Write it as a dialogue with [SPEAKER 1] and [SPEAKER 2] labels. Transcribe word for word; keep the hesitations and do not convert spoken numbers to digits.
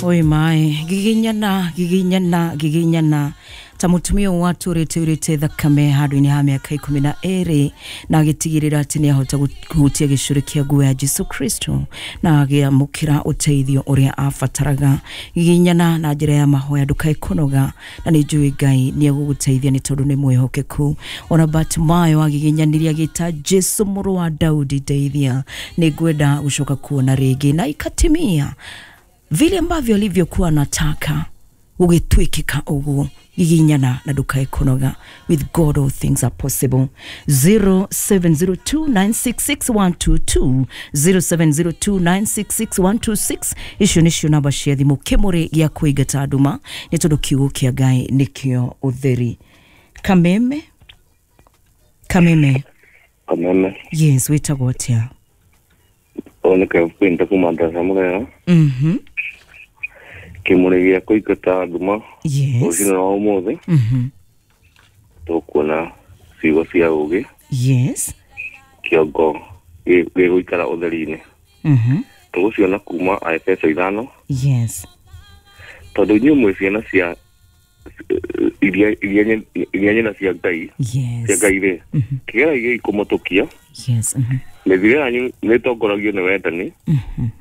[SPEAKER 1] Oi mai, giginyana, giginyana, giginyana. Tamutumia watu rete rete thakame hadu-ini ha miaka ikumi na eri na agitigirira ati ni ahota guhutia gicuri kia nguo ya Jesu Kristo na agiamukira uteithio uria afataraga. Giginyana na njira ya mahoya ndukaikonoga na ni njui Ngai ni aguguteithia ni tondu ni mwihokeku. Ona Bartimayo agiginyaniria agita Jesu muru wa Daudi deithia, ni ngwenda gucoka kuona ringi, na ikatimia vile ambavyo alivyokuwa anataka ugitwikika uguo. Giginyana na ndukaikonoga. With God all things are possible. zero seven zero two nine six six one two two zero seven zero two nine six six one two six isho nisho namba cia thimu kimuri gia kuigata nduma ni tondu kiugo kia Ngai nikio utheri. Kameme Kameme
[SPEAKER 2] Kameme
[SPEAKER 1] yes, witagwo atia?
[SPEAKER 2] Oneka kwenda kumanda samura.
[SPEAKER 1] Mhm.
[SPEAKER 2] Kimuri gia kuigata nduma.
[SPEAKER 1] Yes.
[SPEAKER 2] Ucino na umuthi.
[SPEAKER 1] Mhm.
[SPEAKER 2] Tukuona ciugo cia ugi.
[SPEAKER 1] Yes.
[SPEAKER 2] Kiongo ge guikara utheri-ini.
[SPEAKER 1] Mhm.
[SPEAKER 2] Tuguciona kuma Efeso ithano.
[SPEAKER 1] Yes.
[SPEAKER 2] Tondu nyu mwe ciana cia iria iria iria nyina cia Ngai.
[SPEAKER 1] Yes.
[SPEAKER 2] Cia Ngai ri. Kigera igi ikumotokia.
[SPEAKER 1] Yes. Mhm.
[SPEAKER 2] Methire yanyu ni tongoragio ni wendani.
[SPEAKER 1] Mhm.